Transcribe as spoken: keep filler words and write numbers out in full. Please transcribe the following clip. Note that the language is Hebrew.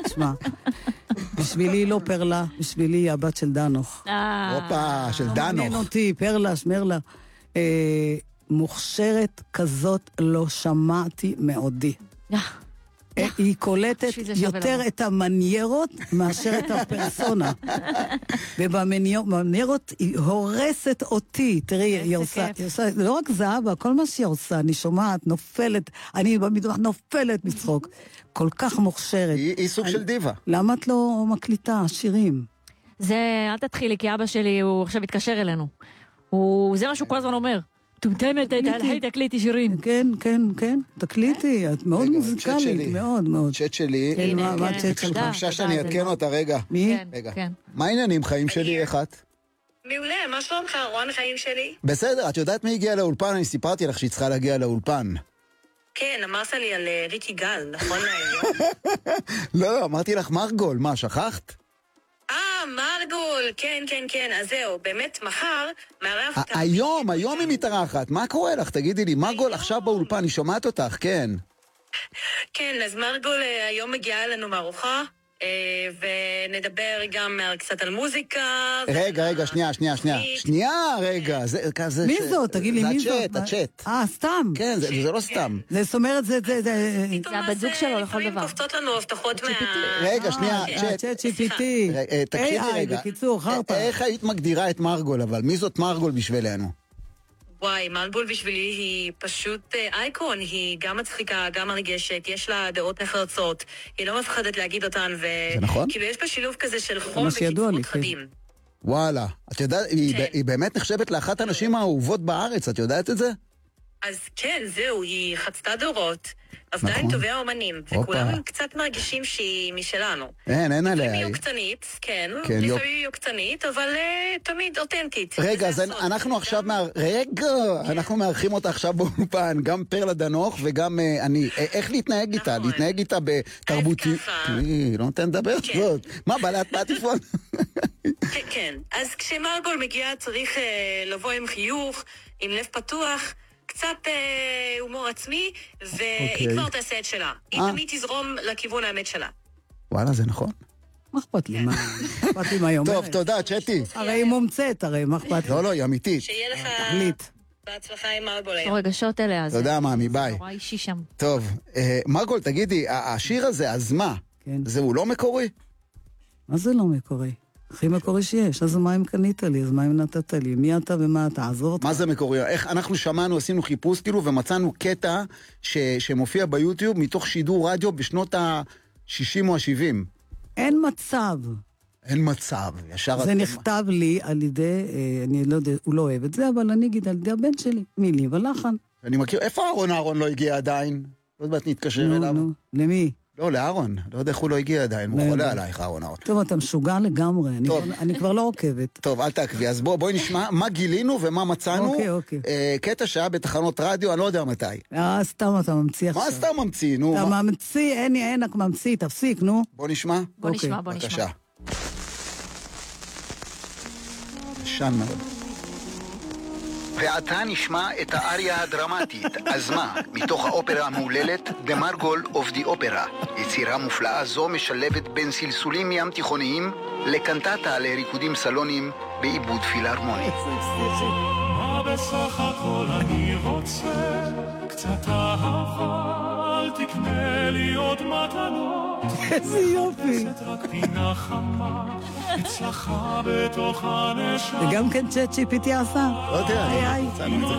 תשמע. בשבילי לא פרלה, בשבילי היא הבת של דנוך. הופה, של לא דנוך. מעניין אותי, פרלה, שמרלה. אה, מוכשרת כזאת לא שמעתי מעודי. אה, היא קולטת יותר את המניירות מאשר את הפרסונה. ובמניירות היא הורסת אותי. תראי, היא עושה, היא עושה, לא רק זהבה, כל מה שהיא עושה, אני שומעת, נופלת, אני במטבח נופלת מצחוק. כל כך מוכשרת. היא, היא סוג של דיבה. למה את לא מקליטה שירים? זה, אל תתחילי, כי אבא שלי, הוא עכשיו מתקשר אלינו. הוא, זה מה שהוא כל הזמן אומר. טומטמת, תלכי, תקליטי שירים. כן, כן, כן, תקליטי, את מאוד מוזיקלית, מאוד, מאוד. צ'אט שלי. כן, מה, מה צ'אט שלך? חמשה שאני אעדכן אותה, רגע. מי? רגע. כן. מה העניינים חיים שלי, איך את? מעולה, מה שלומך, רון, חיים שלי? בסדר, את יודעת מי הגיע לאולפן? אני סיפרתי לך שהיא צריכה להגיע לאולפן. כן, אמרת לי על אה, ריקי גל, נכון להיום? לא, אמרתי לך מרגול, מה, שכחת? אה, מרגול, כן, כן, כן, אז זהו, באמת, מחר מארח אותה... היום, היום היא מתארחת, מה קורה לך? תגידי לי, מרגול עכשיו באולפן, אני שומעת אותך, כן. כן, אז מרגול אה, היום מגיעה אלינו מארוחה, אה, ונדבר גם אה, קצת על מוזיקה... רגע, רגע, שנייה, שנייה, שנייה. שנייה, רגע, זה כזה... מי זאת? תגיד לי, מי זאת? זה הצ'אט, הצ'אט. אה, סתם. כן, זה זה לא סתם. זאת אומרת, זה... זה... זה... זה הבת זוג שלו לכל לפעמים דבר. קופצות לנו הבטחות מה... רגע, שנייה, אה, צ'אט. צ'אט ג'י פי טי. תקשיבי איי איי, רגע. בקיצור, חרפה. איך היית מגדירה את מרגול, אבל? מי זאת מרגול בשבילנו? וואי, מרגול בשבילי היא פשוט אה, אייקון, היא גם מצחיקה, גם מרגשת, יש לה דעות נחרצות, היא לא מפחדת להגיד אותן, ו... זה נכון? כאילו יש בה שילוב כזה של חום מה שידוע לי, וקצרות כן. חדים. וואלה. את יודעת, היא כן. ב- היא באמת נחשבת לאחת הנשים האהובות בארץ, את יודעת את זה? אז כן, זהו, היא חצתה דורות, עבדה נכון. עם טובי האומנים, הופה. וכולם קצת מרגישים שהיא משלנו. אין, אין עליה. לפעמים היא היא- יוקצנית, כן, כן, לפעמים יוק- היא יוקצנית, אבל אה, תמיד אותנטית. רגע, אז וזה הסוד. אנחנו עכשיו, גם- מאר- רגע, אנחנו מארחים אותה עכשיו באולפן, גם פרלה דנוך וגם אה, אני. אה, איך להתנהג איתה? נכון. להתנהג איתה בתרבותי... אז ככה. תראי, לא נותן לדבר כן. זאת. מה, בא לה פטיפון? כן, כן. אז כשמרגול מגיע צריך אה, לבוא עם חיוך, עם לב פתוח, קצת אה, הומור עצמי, והיא אוקיי. כבר תעשה את שלה. היא אה. תמיד תזרום לכיוון האמת שלה. וואלה, זה נכון. מה אכפת לי? מה אכפת לי מה היא אומרת? טוב, תודה, צ'טי. הרי היא מומצאת, הרי מה אכפת לי? לא, לא, היא אמיתית. שיהיה לך תחליט. בהצלחה עם מרגול יש היום. רגשות אליה. זה תודה, מאמי, ביי. נורא אישי שם. טוב, אה, מרגול, תגידי, ה- השיר הזה, אז מה? כן. זה הוא לא מקורי? מה זה לא מקורי? הכי מקורי שיש, אז מה אם קנית לי? אז מה אם נתת לי? מי אתה ומה אתה? עזור אותך. מה זה מקורי? איך אנחנו שמענו, עשינו חיפוש כאילו, ומצאנו קטע ש- שמופיע ביוטיוב מתוך שידור רדיו בשנות ה-שישים או ה-שבעים. אין מצב. אין מצב, ישר... זה את- נכתב לי על ידי, אה, אני לא יודע, הוא לא אוהב את זה, אבל אני אגיד על ידי הבן שלי, מילי ולחן. אני מכיר, איפה אהרון? אהרון לא הגיע עדיין? לא יודעת, נתקשר נו, אליו. נו, למי? לא, לאהרון. לא יודע איך הוא לא הגיע עדיין, הוא לא חולה יודע. עלייך, אהרון אהרון. טוב, אתה משוגע לגמרי, אני טוב. כבר- אני כבר לא עוקבת. טוב, אל תעקבי, אז בוא, בואי נשמע מה גילינו ומה מצאנו. אוקיי, אוקיי. אה, קטע שהיה בתחנות רדיו, אני לא יודע מתי. אה, סתם אתה ממציא עכשיו. מה סתם ממציא, נו? אתה מה- ממציא, אין לי ענק ממציא, תפסיק, נו. בוא נשמע. בוא אוקיי, נשמע, בוא נשמע. בבקשה. ישן מאוד. ועתה נשמע את האריה הדרמטית, אז מה, מתוך האופרה המהוללת The Margol of the Opera. יצירה מופלאה זו משלבת בין סלסולים ים תיכוניים לקנטטה לריקודים סלונים בעיבוד פילהרמוני. מה בסך הכל אני רוצה? קצת אהבה, אל תקנה לי עוד מתנות. איזה יופי. קצת רק פינה חמה, הצלחה בתוך הנשמה. וגם כן צ'אט ג'י פי טי עשה. לא יודע, איי, איי. מצאנו את זה.